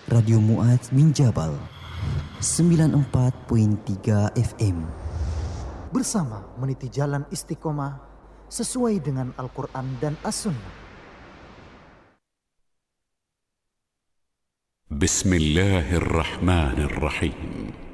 Radio Mu'adz bin Jabal 94.3 FM. Bersama meniti jalan istiqomah sesuai dengan Al-Quran dan As-Sunnah. Bismillahirrahmanirrahim.